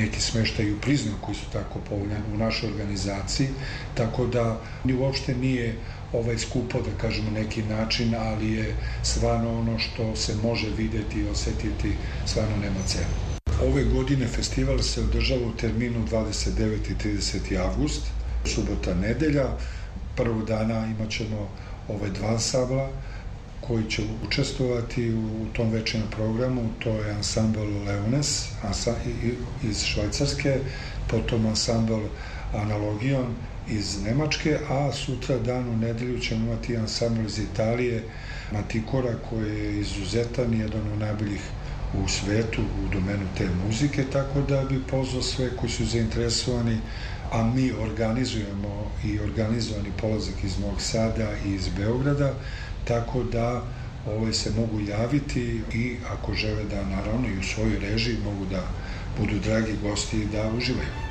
neki smeštaj u Priznu koji su tako povoljan u našoj organizaciji, tako da uopšte nije skupo, da kažemo, neki način, ali je stvarno ono što se može videti i osetiti, stvarno nema cenu. Ove godine festival se održava u terminu 29. i 30. avgust, subota, nedelja. Prvog dana imat ćemo dva ansambla koji će učestvovati u tom večernjem programu. To je ansambl Leones iz Švajcarske, potom ansambl Analogion iz Nemačke, a sutra dan u nedelju ćemo imati ansambl iz Italije, Manticora, koji je izuzetan, jedan od najboljih u svetu u domenu te muzike, tako da bi pozvao sve koji su zainteresovani, a mi organizujemo i organizovani polazak iz Novog Sada i iz Beograda, tako da se mogu javiti i ako žele da naravno i u svojoj režiji mogu da budu dragi gosti i da uživaju.